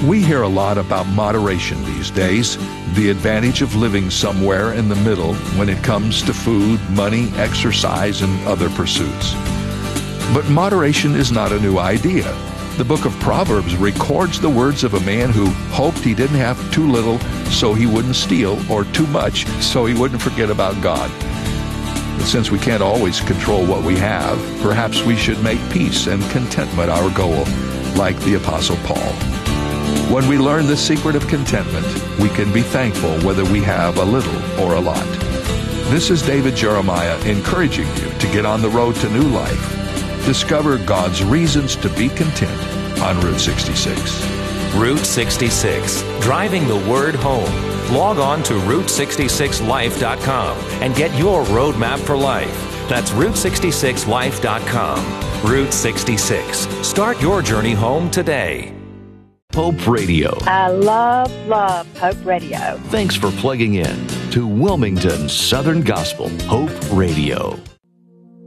We hear a lot about moderation these days, the advantage of living somewhere in the middle when it comes to food, money, exercise, and other pursuits. But moderation is not a new idea. The book of Proverbs records the words of a man who hoped he didn't have too little so he wouldn't steal, or too much so he wouldn't forget about God. But since we can't always control what we have, perhaps we should make peace and contentment our goal, like the Apostle Paul. When we learn the secret of contentment, we can be thankful whether we have a little or a lot. This is David Jeremiah encouraging you to get on the road to new life. Discover God's reasons to be content on Route 66. Route 66, driving the word home. Log on to Route66Life.com and get your roadmap for life. That's Route66Life.com. Route 66. Start your journey home today. Hope Radio. I love Hope Radio. Thanks for plugging in to Wilmington Southern Gospel Hope Radio.